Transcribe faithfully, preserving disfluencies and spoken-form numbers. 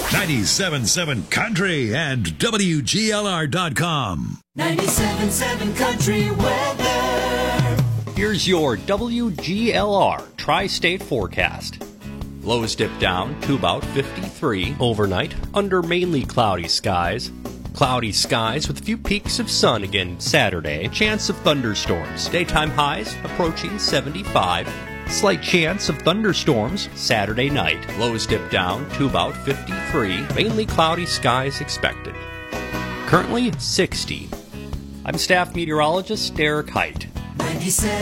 ninety-seven point seven Country and W G L R dot com. ninety-seven point seven Country weather. Here's your W G L R Tri-State forecast. Lows dip down to about fifty-three overnight under mainly cloudy skies. Cloudy skies with a few peaks of sun again Saturday. Chance of thunderstorms. Daytime highs approaching seventy-five. Slight chance of thunderstorms Saturday night. Lows dip down to about fifty-three. Mainly cloudy skies expected. Currently sixty. I'm staff meteorologist Derek Height. ninety-seven